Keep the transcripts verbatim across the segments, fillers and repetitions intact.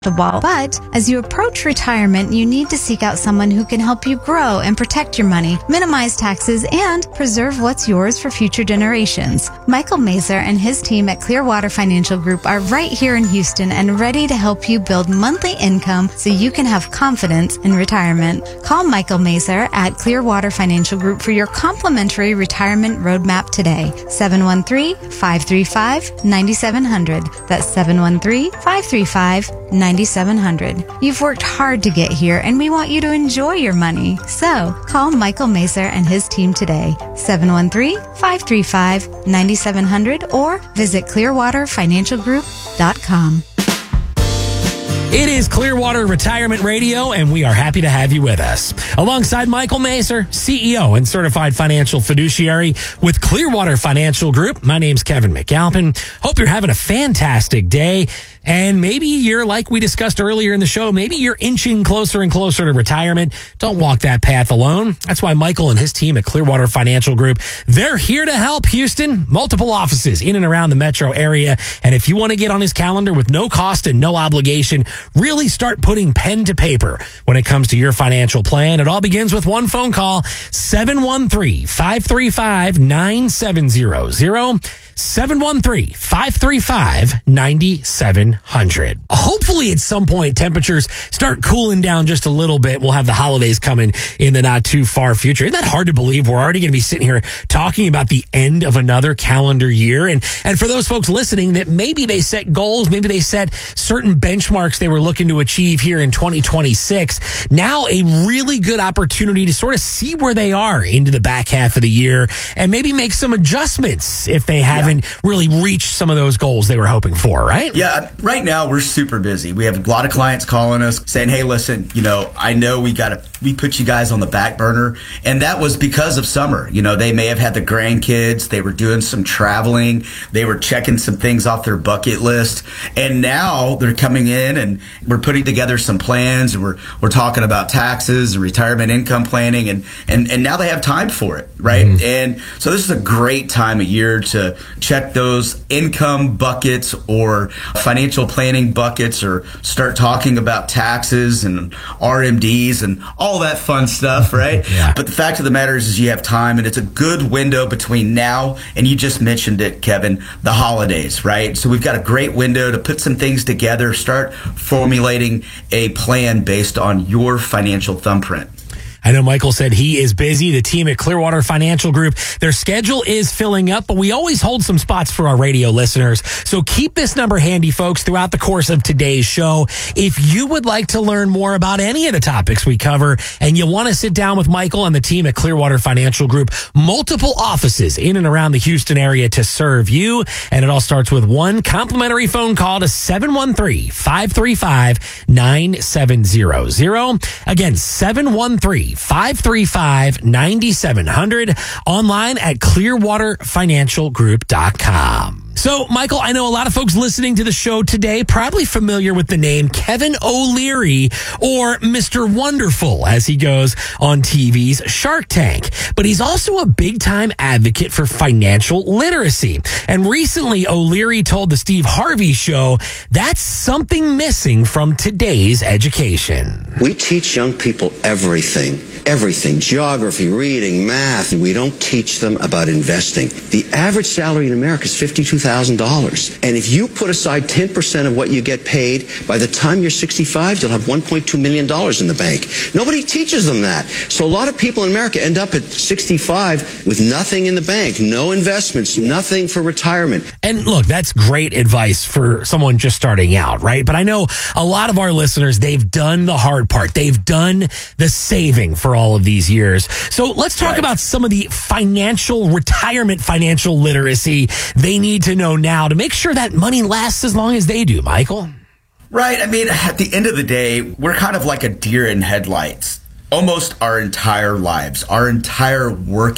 the wall. But as you approach retirement, you need to seek out someone who can help you grow and protect your money, minimize taxes, and preserve what's yours for future generations. Michael Mazer and his team at Clearwater Financial Group are right here in Houston and ready to help you build monthly income so you can have confidence in retirement. Call Michael Mazer at Clearwater Financial Group for your complimentary retirement roadmap today. seven one three, five three five, nine seven zero zero. That's seven one three, five three five, nine seven zero zero. You've worked hard to get here, and we want you to enjoy your money. So call Michael Mazer and his team today, seven one three, five three five, nine seven zero zero, or visit clearwater financial group dot com. It is Clearwater Retirement Radio, and we are happy to have you with us. Alongside Michael Mazer, C E O and Certified Financial Fiduciary with Clearwater Financial Group, my name's Kevin McAlpin. Hope you're having a fantastic day. And maybe you're, like we discussed earlier in the show, maybe you're inching closer and closer to retirement. Don't walk that path alone. That's why Michael and his team at Clearwater Financial Group, they're here to help. Houston, multiple offices in and around the metro area. And if you want to get on his calendar with no cost and no obligation, really start putting pen to paper when it comes to your financial plan. It all begins with one phone call, seven one three, five three five, nine seven zero zero. seven one three, five three five, nine seven zero zero. Hopefully at some point temperatures start cooling down just a little bit. We'll have the holidays coming in the not too far future. Isn't that hard to believe? We're already going to be sitting here talking about the end of another calendar year. And, and for those folks listening that maybe they set goals, maybe they set certain benchmarks they were looking to achieve here in twenty twenty-six. Now a really good opportunity to sort of see where they are into the back half of the year and maybe make some adjustments if they haven't yeah. really reached some of those goals they were hoping for, right? Yeah, right now we're super busy. We have a lot of clients calling us saying, hey, listen, you know, I know we got to, we put you guys on the back burner. And that was because of summer. You know, they may have had the grandkids. They were doing some traveling. They were checking some things off their bucket list. And now they're coming in and we're putting together some plans, and we're, we're talking about taxes and retirement income planning. And, and, and now they have time for it, right? Mm-hmm. And so this is a great time of year to check those income buckets or financial planning buckets, or start talking about taxes and R M Ds and all that fun stuff, right? Yeah. But the fact of the matter is, is you have time, and it's a good window between now and, you just mentioned it, Kevin, the holidays, right? So we've got a great window to put some things together, start formulating a plan based on your financial thumbprint. I know Michael said he is busy. The team at Clearwater Financial Group, their schedule is filling up, but we always hold some spots for our radio listeners. So keep this number handy, folks, throughout the course of today's show. If you would like to learn more about any of the topics we cover and you want to sit down with Michael and the team at Clearwater Financial Group, multiple offices in and around the Houston area to serve you. And it all starts with one complimentary phone call to seven one three, five three five, nine seven zero zero. Again, seven one three, five three five, nine seven zero zero, online at clearwater financial group dot com. So, Michael, I know a lot of folks listening to the show today probably familiar with the name Kevin O'Leary, or Mister Wonderful, as he goes on T V's Shark Tank. But he's also a big-time advocate for financial literacy. And recently, O'Leary told the Steve Harvey Show that's something missing from today's education. We teach young people everything. Everything. Geography, reading, math. We don't teach them about investing. The average salary in America is fifty-two thousand dollars. And if you put aside ten percent of what you get paid, by the time you're sixty-five, you'll have one point two million dollars in the bank. Nobody teaches them that. So a lot of people in America end up at sixty-five with nothing in the bank, no investments, nothing for retirement. And look, that's great advice for someone just starting out, right? But I know a lot of our listeners, they've done the hard part. They've done the saving for all of these years. So let's talk right. about some of the financial retirement, financial literacy they need to know now to make sure that money lasts as long as they do, Michael. Right. I mean, at the end of the day, we're kind of like a deer in headlights. Almost our entire lives, our entire working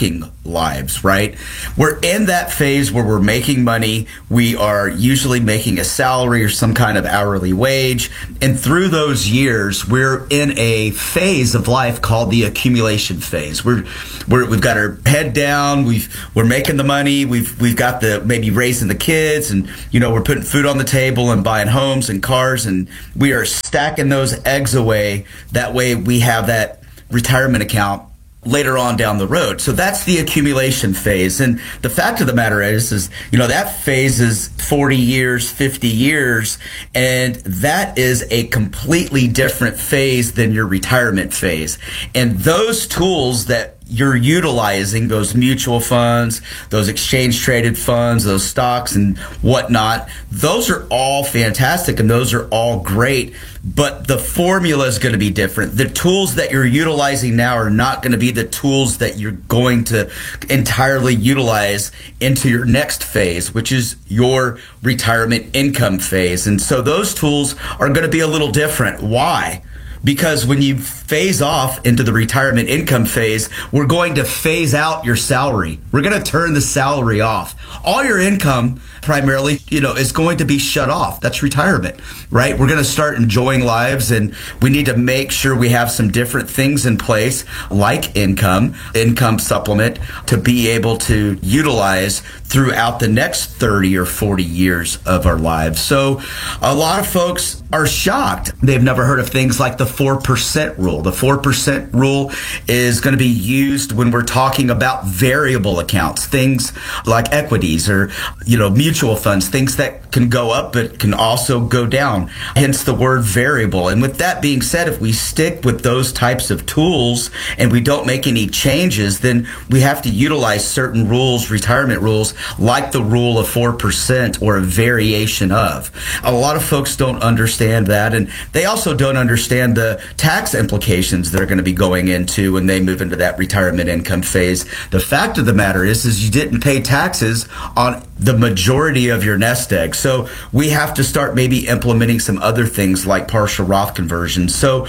lives, right? We're in that phase where we're making money. We are usually making a salary or some kind of hourly wage. And through those years, we're in a phase of life called the accumulation phase. We're, we're we've got our head down. We've we're making the money. We've we've got the maybe raising the kids, and you know we're putting food on the table and buying homes and cars, and we are stacking those eggs away. That way, we have that retirement account later on down the road. So that's the accumulation phase. And the fact of the matter is, is, you know, that phase is forty years, fifty years, and that is a completely different phase than your retirement phase. And those tools that you're utilizing, those mutual funds, those exchange traded funds, those stocks and whatnot, those are all fantastic and those are all great, but the formula is going to be different. The tools that you're utilizing now are not going to be the tools that you're going to entirely utilize into your next phase, which is your retirement income phase. And so those tools are going to be a little different. Why? Because when you phase off into the retirement income phase, we're going to phase out your salary. We're going to turn the salary off. All your income primarily, you know, is going to be shut off. That's retirement, right? We're going to start enjoying lives, and we need to make sure we have some different things in place, like income, income supplement, to be able to utilize throughout the next thirty or forty years of our lives. So a lot of folks are shocked. They've never heard of things like the four percent rule. The four percent rule is going to be used when we're talking about variable accounts, things like equities or, you know, mutual funds, things that can go up but can also go down, hence the word variable. And with that being said, if we stick with those types of tools and we don't make any changes, then we have to utilize certain rules, retirement rules, like the rule of four percent or a variation of. A lot of folks don't understand that, and they also don't understand the tax implications that are going to be going into when they move into that retirement income phase. The fact of the matter is, is you didn't pay taxes on the majority of your nest egg. So we have to start maybe implementing some other things like partial Roth conversions. So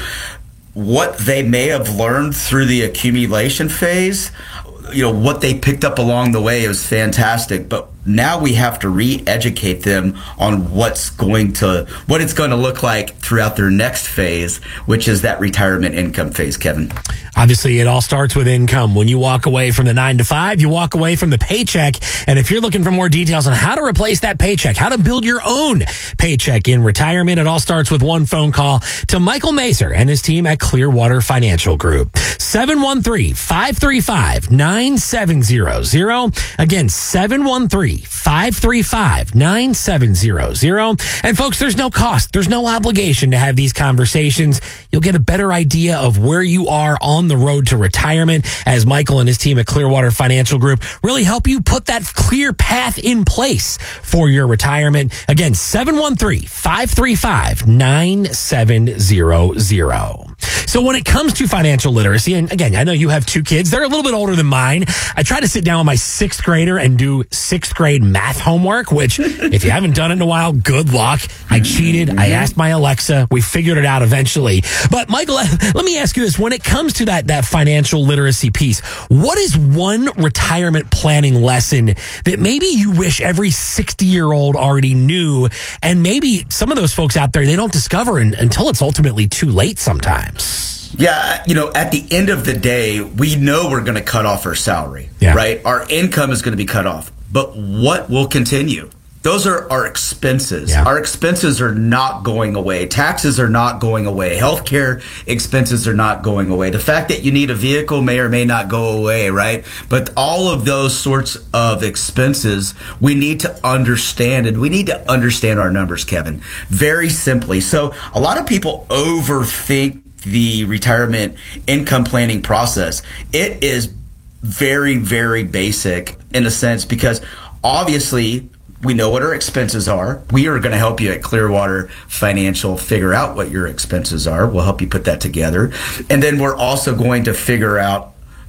what they may have learned through the accumulation phase, you know, what they picked up along the way is fantastic, but now we have to re-educate them on what's going to, what it's going to look like throughout their next phase, which is that retirement income phase, Kevin. Obviously, it all starts with income. When you walk away from the nine to five, you walk away from the paycheck. And if you're looking for more details on how to replace that paycheck, how to build your own paycheck in retirement, it all starts with one phone call to Michael Maser and his team at Clearwater Financial Group. seven one three, five three five, nine seven zero zero. Again, seven one three, five three five, nine seven zero zero. And folks, there's no cost. There's no obligation to have these conversations. You'll get a better idea of where you are on the road to retirement as Michael and his team at Clearwater Financial Group really help you put that clear path in place for your retirement. Again, seven one three, five three five, nine seven zero zero. So when it comes to financial literacy, and again, I know you have two kids. They're a little bit older than mine. I try to sit down with my sixth grader and do sixth grade math homework, which if you haven't done it in a while, good luck. I cheated. I asked my Alexa. We figured it out eventually. But Michael, let me ask you this. When it comes to that, that financial literacy piece, what is one retirement planning lesson that maybe you wish every sixty-year-old already knew, and maybe some of those folks out there, they don't discover in, until it's ultimately too late sometimes? Yeah, you know, at the end of the day, we know we're going to cut off our salary, yeah. right? Our income is going to be cut off. But what will continue? Those are our expenses. Yeah. Our expenses are not going away. Taxes are not going away. Healthcare expenses are not going away. The fact that you need a vehicle may or may not go away, right? But all of those sorts of expenses, we need to understand, and we need to understand our numbers, Kevin, very simply. So a lot of people overthink the retirement income planning process. It is very, very basic in a sense, because obviously we know what our expenses are. We are going to help you at Clearwater Financial figure out what your expenses are. We'll help you put that together. And then we're also going to figure out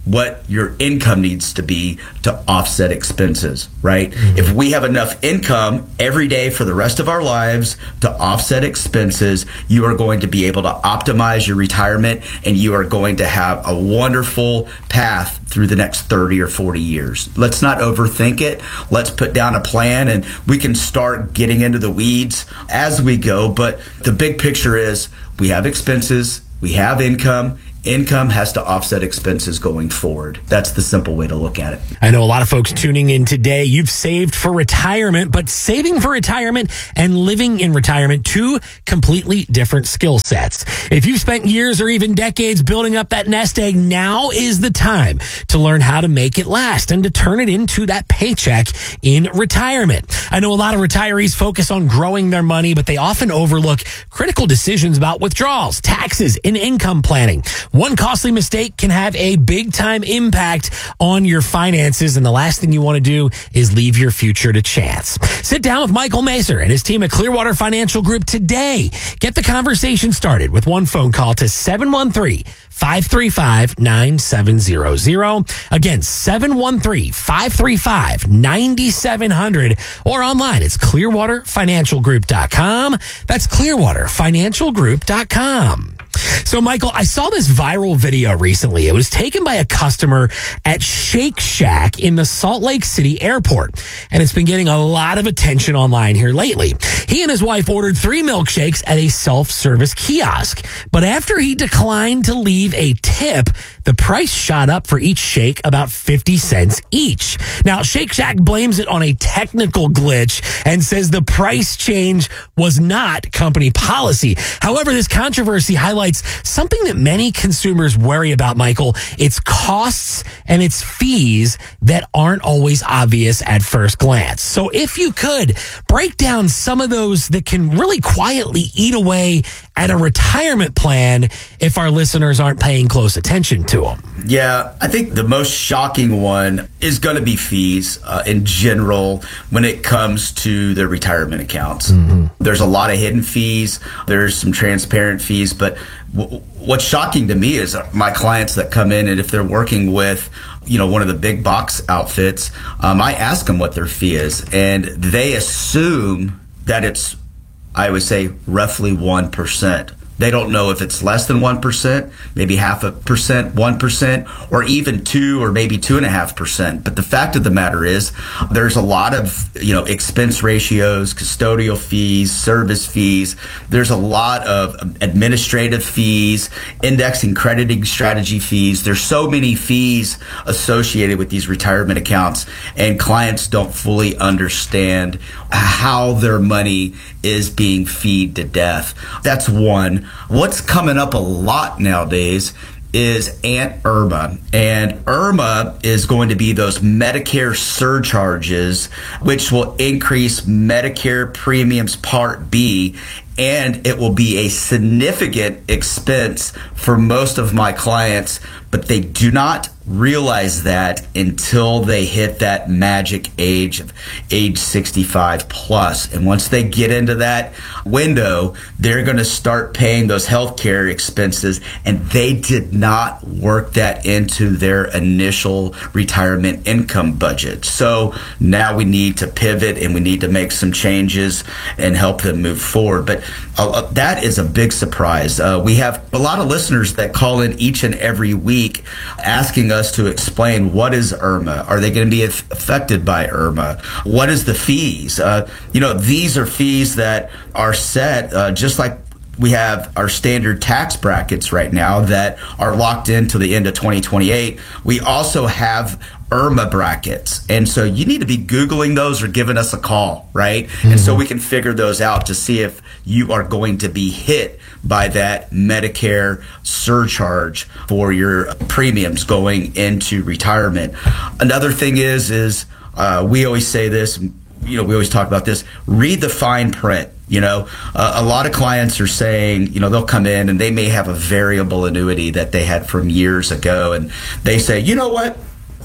what your income needs to be to offset expenses, right? Mm-hmm. If we have enough income every day for the rest of our lives to offset expenses, you are going to be able to optimize your retirement, and you are going to have a wonderful path through the next thirty or forty years. Let's not overthink it. Let's put down a plan, and we can start getting into the weeds as we go. But the big picture is we have expenses, we have income. Income has to offset expenses going forward. That's the simple way to look at it. I know a lot of folks tuning in today. You've saved for retirement, but saving for retirement and living in retirement, two completely different skill sets. If you've spent years or even decades building up that nest egg, now is the time to learn how to make it last and to turn it into that paycheck in retirement. I know a lot of retirees focus on growing their money, but they often overlook critical decisions about withdrawals, taxes, and income planning. One costly mistake can have a big time impact on your finances, and the last thing you want to do is leave your future to chance. Sit down with Michael Maser and his team at Clearwater Financial Group today. Get the conversation started with one phone call to seven one three, five three five, nine seven zero zero. Again, seven one three, five three five, nine seven zero zero, or online it's clearwater financial group dot com. That's clearwater financial group dot com. So, Michael, I saw this viral video recently. It was taken by a customer at Shake Shack in the Salt Lake City airport, and it's been getting a lot of attention online here lately. He and his wife ordered three milkshakes at a self-service kiosk, but after he declined to leave a tip, the price shot up for each shake about fifty cents each. Now, Shake Shack blames it on a technical glitch and says the price change was not company policy. However, this controversy highlights something that many consumers worry about, Michael. It's costs and it's fees that aren't always obvious at first glance. So if you could break down some of those that can really quietly eat away at a retirement plan if our listeners aren't paying close attention to them. Yeah, I think the most shocking one is going to be fees uh, in general when it comes to their retirement accounts. Mm-hmm. There's a lot of hidden fees. There's some transparent fees, but w- what's shocking to me is my clients that come in, and if they're working with you know, one of the big box outfits, um, I ask them what their fee is, and they assume that it's, I would say, roughly one percent. They don't know if it's less than one percent, maybe half a percent, one percent, or even two or maybe two and a half percent. But the fact of the matter is there's a lot of, you know, expense ratios, custodial fees, service fees. There's a lot of administrative fees, indexing crediting strategy fees. There's so many fees associated with these retirement accounts, and clients don't fully understand how their money is being feed to death. That's one. What's coming up a lot nowadays is Aunt Irma. And Irma is going to be those Medicare surcharges, which will increase Medicare premiums Part B, and it will be a significant expense for most of my clients, but they do not realize that until they hit that magic age of age sixty-five plus. And once they get into that window, they're going to start paying those healthcare expenses, and they did not work that into their initial retirement income budget. So now we need to pivot, and we need to make some changes and help them move forward. But uh, that is a big surprise. Uh, we have a lot of listeners that call in each and every week asking us to explain, what is Irma? Are they going to be affected by Irma? What is the fees? Uh, you know, these are fees that are set uh, just like we have our standard tax brackets right now that are locked in to the end of twenty twenty-eight. We also have Irma brackets. And so you need to be Googling those or giving us a call, right? Mm-hmm. And so we can figure those out to see if you are going to be hit by that Medicare surcharge for your premiums going into retirement. Another thing is, is uh, we always say this, you know, we always talk about this, read the fine print. You know, uh, a lot of clients are saying, you know, they'll come in and they may have a variable annuity that they had from years ago, and they say, you know what?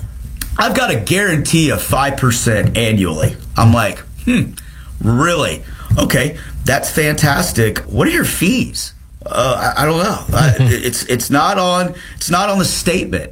I've got a guarantee of five percent annually. I'm like, hmm, really? Okay, that's fantastic. What are your fees? Uh, I, I don't know. I, it's it's not on it's not on the statement.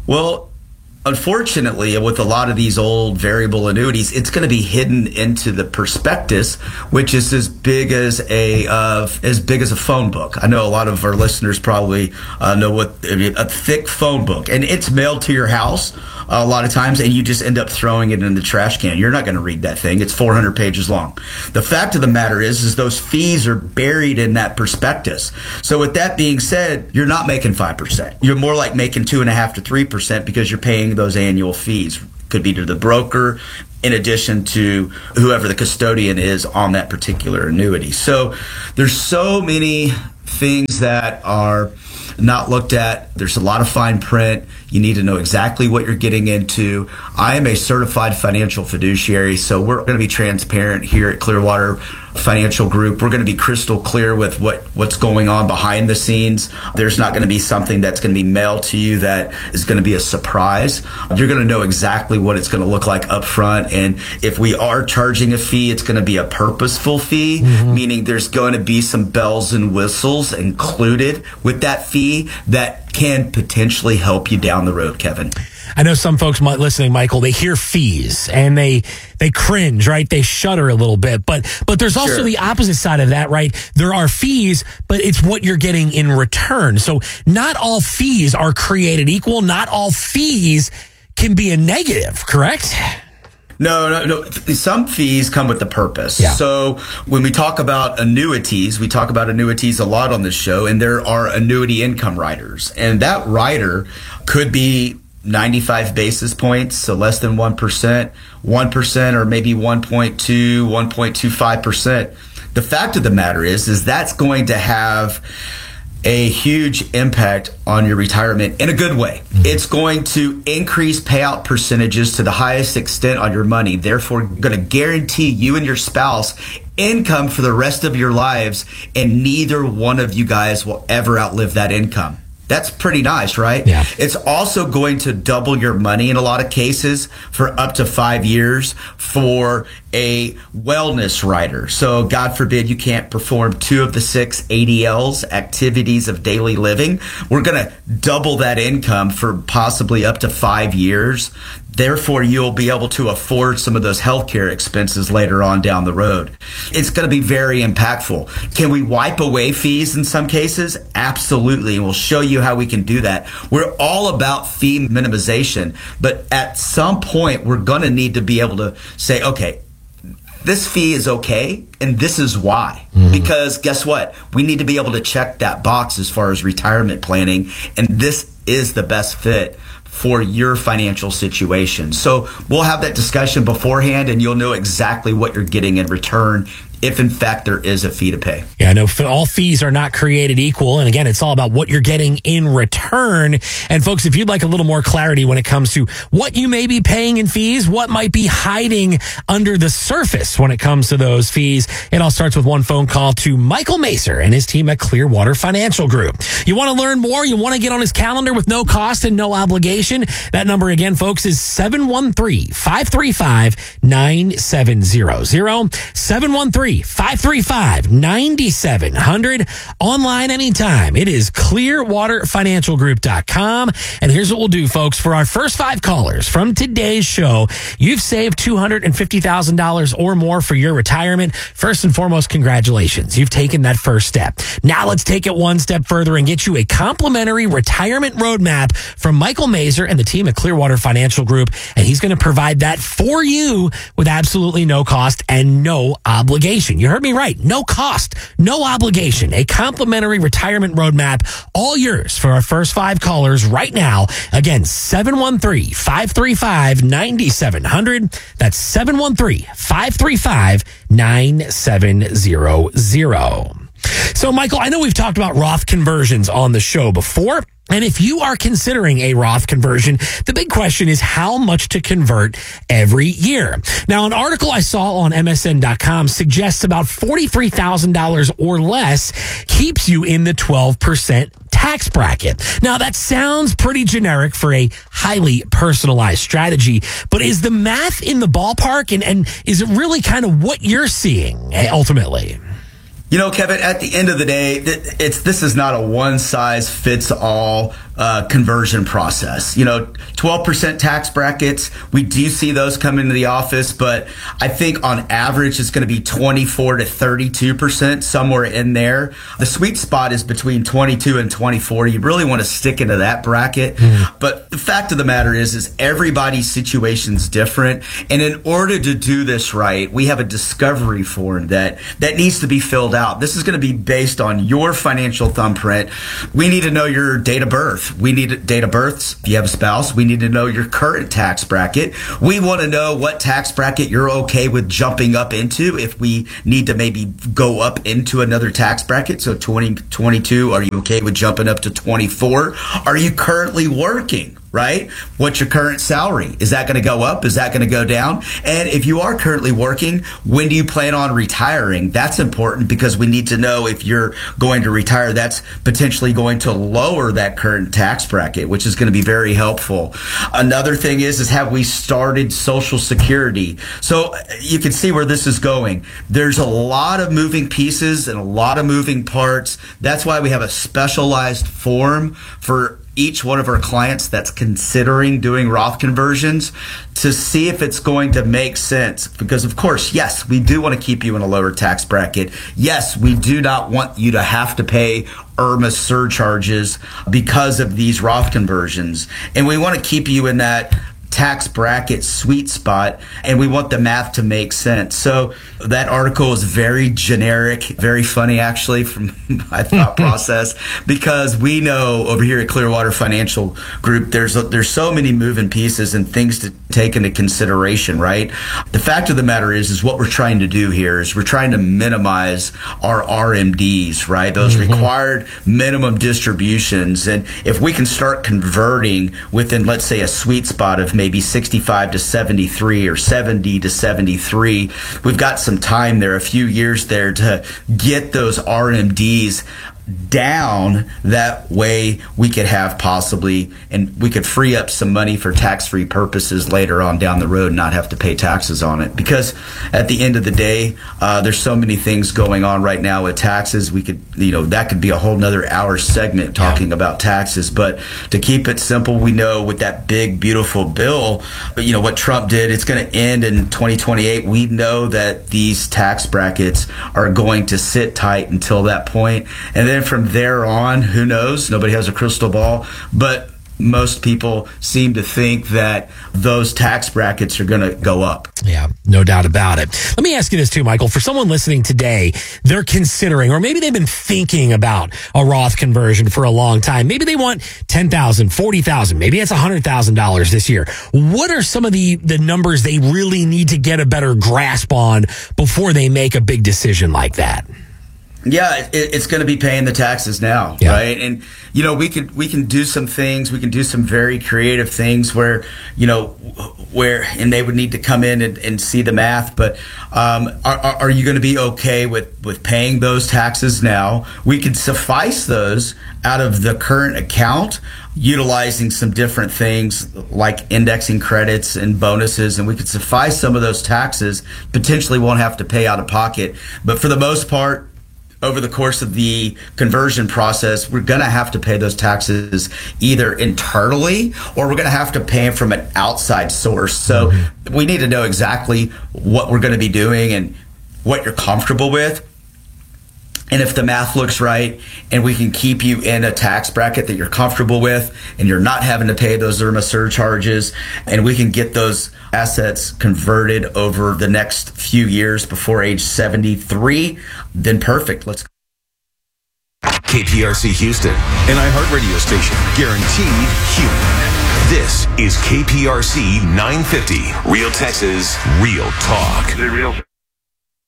Well, unfortunately, with a lot of these old variable annuities, it's going to be hidden into the prospectus, which is as big as a uh, as big as a phone book. I know a lot of our listeners probably uh, know what a thick phone book, and it's mailed to your house a lot of times, and you just end up throwing it in the trash can. You're not going to read that thing. It's four hundred pages long. The fact of the matter is, is those fees are buried in that prospectus. So with that being said, you're not making five percent. You're more like making two and a half to three percent because you're paying those annual fees. Could be to the broker, in addition to whoever the custodian is on that particular annuity. So there's so many things that are not looked at. There's a lot of fine print. You need to know exactly what you're getting into. I am a certified financial fiduciary, so we're going to be transparent here at Clearwater Financial Group. We're going to be crystal clear with what, what's going on behind the scenes. There's not going to be something that's going to be mailed to you that is going to be a surprise. You're going to know exactly what it's going to look like up front. And if we are charging a fee, it's going to be a purposeful fee, mm-hmm. meaning there's going to be some bells and whistles included with that fee that can potentially help you down the road, Kevin. I know some folks listening, Michael, they hear fees and they they cringe, right? They shudder a little bit. But but there's also Sure. the opposite side of that, right? There are fees, but it's what you're getting in return. So not all fees are created equal. Not all fees can be a negative, correct? No, no, no. Some fees come with the purpose. Yeah. So when we talk about annuities, we talk about annuities a lot on this show, and there are annuity income riders. And that rider could be ninety-five basis points, so less than one percent, one percent, or maybe one point two, one point two five percent. The fact of the matter is, is that's going to have a huge impact on your retirement in a good way. Mm-hmm. It's going to increase payout percentages to the highest extent on your money, therefore going to guarantee you and your spouse income for the rest of your lives, and neither one of you guys will ever outlive that income. That's pretty nice, right? Yeah. It's also going to double your money in a lot of cases for up to five years for a wellness rider. So God forbid you can't perform two of the six A D Ls, activities of daily living. We're going to double that income for possibly up to five years. Therefore, you'll be able to afford some of those healthcare expenses later on down the road. It's going to be very impactful. Can we wipe away fees in some cases? Absolutely. And we'll show you how we can do that. We're all about fee minimization, but at some point, we're going to need to be able to say, okay, this fee is okay, and this is why. Mm-hmm. Because guess what? We need to be able to check that box as far as retirement planning, and this is the best fit for your financial situation. So we'll have that discussion beforehand, and you'll know exactly what you're getting in return if in fact there is a fee to pay. Yeah, no, all fees are not created equal. And again, it's all about what you're getting in return. And folks, if you'd like a little more clarity when it comes to what you may be paying in fees, what might be hiding under the surface when it comes to those fees, it all starts with one phone call to Michael Macer and his team at Clearwater Financial Group. You want to learn more? You want to get on his calendar with no cost and no obligation? That number again, folks, is seven one three, five three five, nine seven zero zero. seven one three, five three five, nine seven zero zero. Online anytime. It is clearwater financial group dot com. And here's what we'll do, folks. For our first five callers from today's show, you've saved two hundred fifty thousand dollars or more for your retirement. First and foremost, congratulations. You've taken that first step. Now let's take it one step further and get you a complimentary retirement roadmap from Michael Macer and the team at Clearwater Financial Group. And he's going to provide that for you with absolutely no cost and no obligation. You heard me right. No cost, no obligation. A complimentary retirement roadmap, all yours for our first five callers right now. Again, seven one three, five three five, nine seven zero zero. That's seven one three, five three five, nine seven zero zero. So, Michael, I know we've talked about Roth conversions on the show before. And if you are considering a Roth conversion, the big question is how much to convert every year. Now, an article I saw on M S N dot com suggests about forty-three thousand dollars or less keeps you in the twelve percent tax bracket. Now, that sounds pretty generic for a highly personalized strategy, but is the math in the ballpark, and, and is it really kind of what you're seeing ultimately? You know, Kevin, at the end of the day, it's this is not a one-size-fits-all uh, conversion process. You know, twelve percent tax brackets, we do see those come into the office, but I think on average it's going to be twenty-four to thirty-two percent, somewhere in there. The sweet spot is between twenty-two and twenty-four. You really want to stick into that bracket. Mm. But the fact of the matter is, is everybody's situation's different. And in order to do this right, we have a discovery form that, that needs to be filled out. This is going to be based on your financial thumbprint. We need to know your date of birth. We need date of births. If you have a spouse, we need to know your current tax bracket. We want to know what tax bracket you're okay with jumping up into if we need to maybe go up into another tax bracket. So twenty twenty-two, are you okay with jumping up to twenty-four? Are you currently working? Right? What's your current salary? Is that going to go up? Is that going to go down? And if you are currently working, when do you plan on retiring? That's important because we need to know if you're going to retire. That's potentially going to lower that current tax bracket, which is going to be very helpful. Another thing is, is have we started Social Security? So you can see where this is going. There's a lot of moving pieces and a lot of moving parts. That's why we have a specialized form for each one of our clients that's considering doing Roth conversions to see if it's going to make sense. Because, of course, yes, we do want to keep you in a lower tax bracket. Yes, we do not want you to have to pay I R M A surcharges because of these Roth conversions. And we want to keep you in that tax bracket sweet spot, and we want the math to make sense. So that article is very generic, very funny actually from my thought process, because we know over here at Clearwater Financial Group there's a, there's so many moving pieces and things to take into consideration, right? The fact of the matter is is what we're trying to do here is we're trying to minimize our R M Ds, right? Those mm-hmm. required minimum distributions. And if we can start converting within, let's say, a sweet spot of maybe sixty-five to seventy-three or seventy to seventy-three. We've got some time there, a few years there to get those R M Ds down. That way we could have possibly, and we could free up some money for tax-free purposes later on down the road and not have to pay taxes on it. Because at the end of the day, uh, there's so many things going on right now with taxes. We could, you know, that could be a whole nother hour segment talking yeah. about taxes. But to keep it simple, we know with that big, beautiful bill, you know, what Trump did, it's going to end in twenty twenty-eight. We know that these tax brackets are going to sit tight until that point. And then from there on, who knows? Nobody has a crystal ball, but most people seem to think that those tax brackets are going to go up. Yeah, no doubt about it. Let me ask you this too, Michael. For someone listening today, they're considering, or maybe they've been thinking about a Roth conversion for a long time. Maybe they want ten thousand dollars, forty thousand dollars, maybe it's one hundred thousand dollars this year. What are some of the, the numbers they really need to get a better grasp on before they make a big decision like that? Yeah, it, it's going to be paying the taxes now, yeah. right? And you know, we could we can do some things. We can do some very creative things where you know where and they would need to come in and, and see the math. But um, are, are you going to be okay with with paying those taxes now? We could suffice those out of the current account, utilizing some different things like indexing credits and bonuses, and we could suffice some of those taxes. Potentially won't have to pay out of pocket, but for the most part, over the course of the conversion process, we're going to have to pay those taxes either internally or we're going to have to pay them from an outside source. So mm-hmm. we need to know exactly what we're going to be doing and what you're comfortable with. And if the math looks right and we can keep you in a tax bracket that you're comfortable with and you're not having to pay those I R M A surcharges, and we can get those assets converted over the next few years before age seventy-three, then perfect. Let's go. K P R C Houston, an iHeartRadio station, guaranteed human. This is K P R C nine fifty, Real Texas, Real Talk.